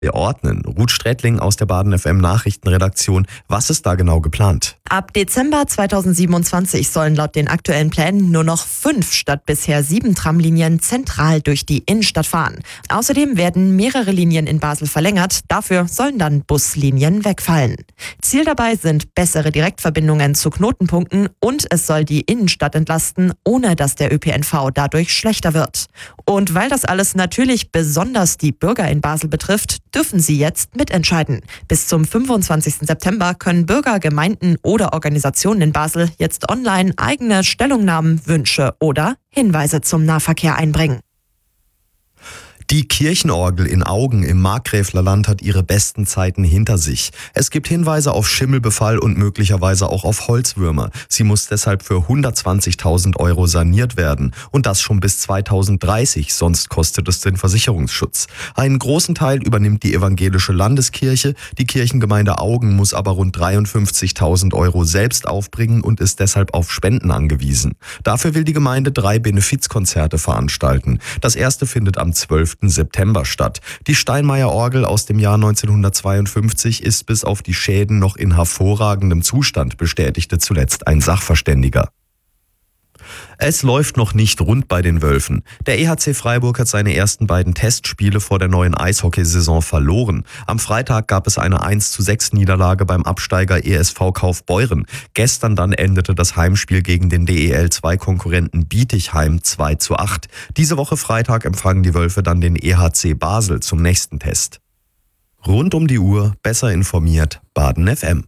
ordnen. Ruth Strätling aus der Baden FM Nachrichtenredaktion. Was ist da genau geplant? Ab Dezember 2027 sollen laut den aktuellen Plänen nur noch 5 statt bisher 7 Tramlinien zentral durch die Innenstadt fahren. Außerdem werden mehrere Linien in Basel verlängert. Dafür sollen dann Buslinien wegfallen. Ziel dabei sind bessere Direktverbindungen zu Knotenpunkten und es soll die Innenstadt entlasten, ohne dass der ÖPNV dadurch schlechter wird. Und weil das alles natürlich besonders die Bürger in Basel betrifft, dürfen sie jetzt mitentscheiden. Bis zum 25. September können Bürger, Gemeinden oder Organisationen in Basel jetzt online eigene Stellungnahmen, Wünsche oder Hinweise zum Nahverkehr einbringen. Die Kirchenorgel in Augen im Markgräflerland hat ihre besten Zeiten hinter sich. Es gibt Hinweise auf Schimmelbefall und möglicherweise auch auf Holzwürmer. Sie muss deshalb für 120.000 € saniert werden. Und das schon bis 2030, sonst kostet es den Versicherungsschutz. Einen großen Teil übernimmt die evangelische Landeskirche. Die Kirchengemeinde Augen muss aber rund 53.000 € selbst aufbringen und ist deshalb auf Spenden angewiesen. Dafür will die Gemeinde 3 Benefizkonzerte veranstalten. Das erste findet am 12. September statt. Die Steinmeier-Orgel aus dem Jahr 1952 ist bis auf die Schäden noch in hervorragendem Zustand, bestätigte zuletzt ein Sachverständiger. Es läuft noch nicht rund bei den Wölfen. Der EHC Freiburg hat seine ersten beiden Testspiele vor der neuen Eishockeysaison verloren. Am Freitag gab es eine 1:6 Niederlage beim Absteiger ESV Kaufbeuren. Gestern dann endete das Heimspiel gegen den DEL-2-Konkurrenten Bietigheim 2:8. Diese Woche Freitag empfangen die Wölfe dann den EHC Basel zum nächsten Test. Rund um die Uhr, besser informiert, Baden FM.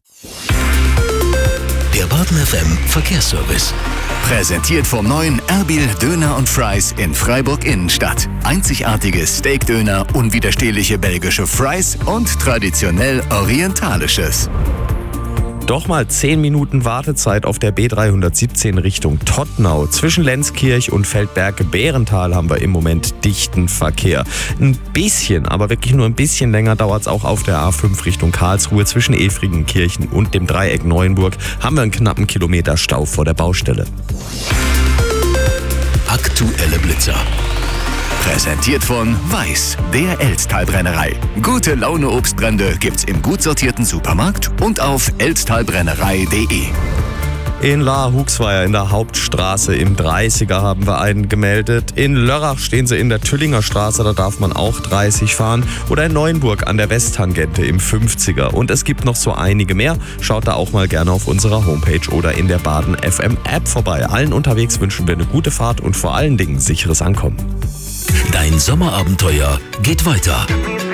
Der Baden FM Verkehrsservice. Präsentiert vom neuen Erbil Döner und Fries in Freiburg Innenstadt. Einzigartige Steakdöner, unwiderstehliche belgische Fries und traditionell orientalisches. Doch mal 10 Minuten Wartezeit auf der B317 Richtung Todtnau. Zwischen Lenzkirch und Feldberge-Bärental haben wir im Moment dichten Verkehr. Ein bisschen, aber wirklich nur ein bisschen länger dauert es auch auf der A5 Richtung Karlsruhe. Zwischen Efringenkirchen und dem Dreieck Neuenburg haben wir einen knappen Kilometer Stau vor der Baustelle. Aktuelle Blitzer. Präsentiert von Weiß, der Elztalbrennerei. Gute Laune Obstbrände gibt's im gut sortierten Supermarkt und auf elztalbrennerei.de. In Lahr-Huxweier in der Hauptstraße im 30er haben wir einen gemeldet. In Lörrach stehen sie in der Tüllinger Straße, da darf man auch 30 fahren. Oder in Neuenburg an der Westtangente im 50er. Und es gibt noch so einige mehr. Schaut da auch mal gerne auf unserer Homepage oder in der Baden FM App vorbei. Allen unterwegs wünschen wir eine gute Fahrt und vor allen Dingen sicheres Ankommen. Dein Sommerabenteuer geht weiter.